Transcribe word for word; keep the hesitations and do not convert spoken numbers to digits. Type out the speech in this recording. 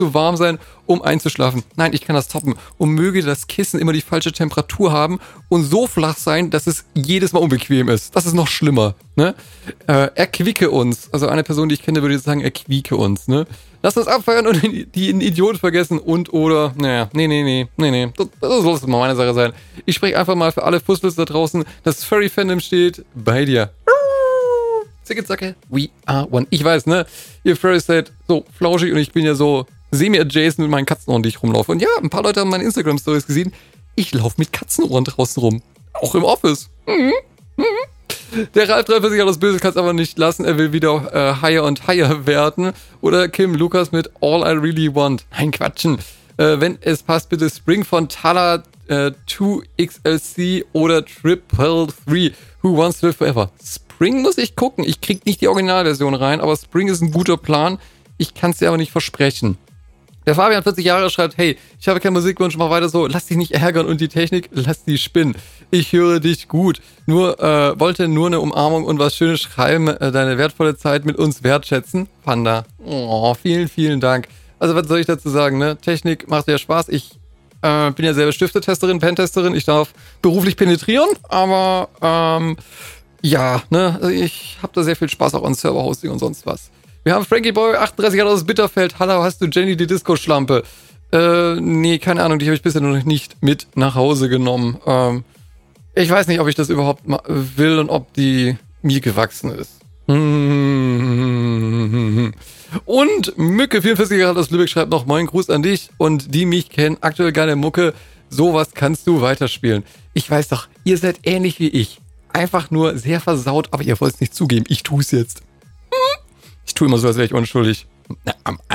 zu warm sein, um einzuschlafen. Nein, ich kann das toppen. Und möge das Kissen immer die falsche Temperatur haben und so flach sein, dass es jedes Mal unbequem ist. Das ist noch schlimmer, ne? Äh, erquicke uns. Also eine Person, die ich kenne, würde jetzt sagen, erquieke uns, ne? Lass uns abfeiern und die einen Idioten vergessen und oder, naja, nee, nee, nee, nee, nee. Das, das soll es mal meine Sache sein. Ich spreche einfach mal für alle Fussels da draußen. Das Furry-Fandom steht bei dir. Zicke, zacke, we are one. Ich weiß, ne? Ihr Furries seid so flauschig und ich bin ja so semi-adjacent mit meinen Katzenohren, die ich rumlaufe. Und ja, ein paar Leute haben meine Instagram-Stories gesehen. Ich laufe mit Katzenohren draußen rum. Auch im Office. Mhm. Mhm. Der Ralf treffe sich auch das Böse, kann es aber nicht lassen. Er will wieder äh, higher und higher werden. Oder Kim Lukas mit All I Really Want. Nein, Quatschen. Äh, wenn es passt, bitte Spring von Tala äh, zwei X L C oder Triple Three. Who Wants to Live Forever? Spring muss ich gucken. Ich krieg nicht die Originalversion rein, aber Spring ist ein guter Plan. Ich kann es dir aber nicht versprechen. Der Fabian, vierzig Jahre, schreibt, hey, ich habe keinen Musikwunsch, mach weiter so, lass dich nicht ärgern und die Technik, lass die spinnen. Ich höre dich gut. Nur, äh, wollte nur eine Umarmung und was Schönes schreiben, äh, deine wertvolle Zeit mit uns wertschätzen. Panda. Oh, vielen, vielen Dank. Also, was soll ich dazu sagen, ne? Technik macht ja Spaß. Ich äh, bin ja selber Stiftetesterin, Pentesterin. Ich darf beruflich penetrieren, aber, ähm, ja, ne, also ich habe da sehr viel Spaß auch an Server-Hosting und sonst was. Wir haben Frankie Boy, achtunddreißig Jahre aus Bitterfeld. Hallo, hast du Jenny die Disco-Schlampe? Äh, nee, keine Ahnung, die habe ich bisher noch nicht mit nach Hause genommen. Ähm, ich weiß nicht, ob ich das überhaupt ma- will und ob die mir gewachsen ist. Und Mücke, vierundvierzig Jahre aus Lübeck, schreibt noch, moin, Gruß an dich und die mich kennen. Aktuell geile Mucke, sowas kannst du weiterspielen. Ich weiß doch, ihr seid ähnlich wie ich. Einfach nur sehr versaut, aber ihr wollt es nicht zugeben. Ich tue es jetzt. Ich tue immer so, als wäre ich unschuldig. Na, am